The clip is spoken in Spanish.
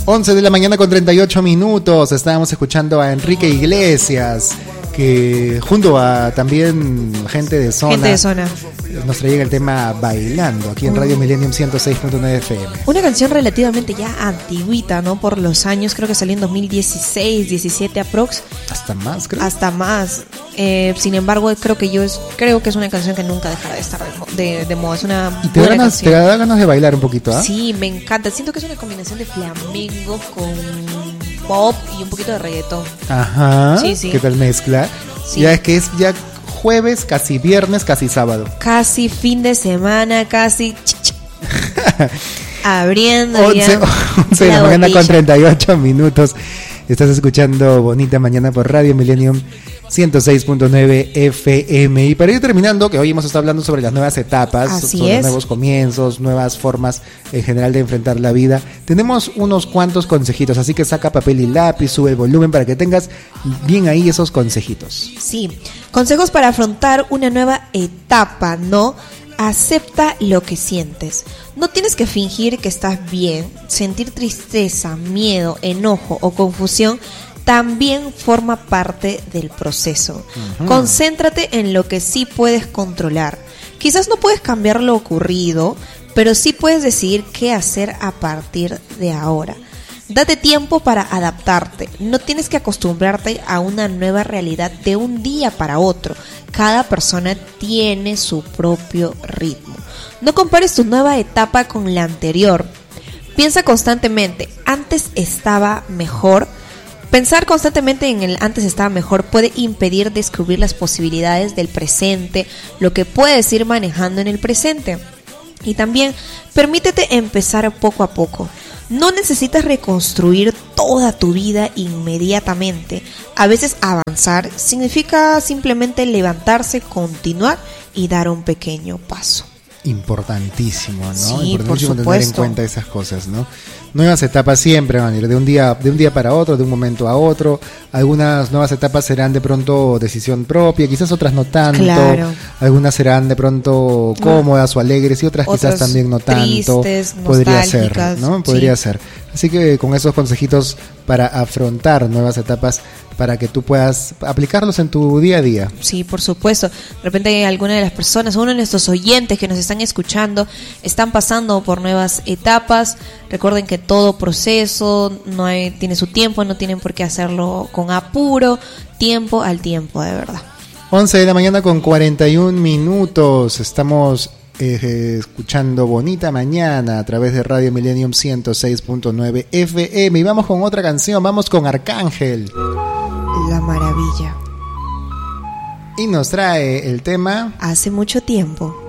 11 de la mañana con 38 minutos. Estábamos escuchando a Enrique Iglesias, que junto a también gente de zona nos traía el tema Bailando aquí en Radio Millennium 106.9 FM. Una canción relativamente ya antiguita, ¿no? Por los años, creo que salió en 2016, 17 aprox. Hasta más, creo. Hasta más. Sin embargo, creo que es una canción que nunca dejará de estar de moda. Es una ¿Y te da ganas de bailar un poquito, Sí, me encanta. Siento que es una combinación de flamenco con pop y un poquito de reggaetón. Ajá. Sí. ¿Qué tal mezcla? Sí. Ya es que es ya jueves, casi viernes, casi sábado. Casi fin de semana, casi abriendo 11 de la mañana con 38 minutos. Estás escuchando Bonita Mañana por Radio Millennium 106.9 FM. Y para ir terminando, que hoy hemos estado hablando sobre las nuevas etapas, sobre nuevos comienzos, nuevas formas en general de enfrentar la vida, tenemos unos cuantos consejitos, así que saca papel y lápiz, sube el volumen para que tengas bien ahí esos consejitos. Sí, consejos para afrontar una nueva etapa, ¿no? Acepta lo que sientes. No tienes que fingir que estás bien. Sentir tristeza, miedo, enojo o confusión también forma parte del proceso. Uh-huh. Concéntrate en lo que sí puedes controlar. Quizás no puedes cambiar lo ocurrido, pero sí puedes decidir qué hacer a partir de ahora. Date tiempo para adaptarte. No tienes que acostumbrarte a una nueva realidad de un día para otro. Cada persona tiene su propio ritmo. No compares tu nueva etapa con la anterior. Piensa constantemente, antes estaba mejor. Pensar constantemente en el antes estaba mejor puede impedir descubrir las posibilidades del presente, lo que puedes ir manejando en el presente. Y también permítete empezar poco a poco. No necesitas reconstruir toda tu vida inmediatamente. A veces avanzar significa simplemente levantarse, continuar y dar un pequeño paso. Importantísimo, ¿no? Sí, importantísimo tener en cuenta esas cosas, ¿no? Nuevas etapas siempre van a ir de un día para otro, de un momento a otro. Algunas nuevas etapas serán de pronto decisión propia, quizás otras no tanto. Claro. Algunas serán de pronto cómodas o alegres y otras quizás también no tanto. Tristes, podría ser, ¿no? Podría ser. Así que con esos consejitos para afrontar nuevas etapas, para que tú puedas aplicarlos en tu día a día. Sí, por supuesto. De repente alguna de las personas, uno de nuestros oyentes que nos están escuchando, están pasando por nuevas etapas. Recuerden que todo proceso tiene su tiempo, no tienen por qué hacerlo con apuro, tiempo al tiempo, de verdad. 11 de la mañana con 41 minutos. Estamos escuchando Bonita Mañana a través de Radio Millennium 106.9 FM. Y vamos con otra canción, vamos con Arcángel. La Maravilla. Y nos trae el tema Hace mucho tiempo.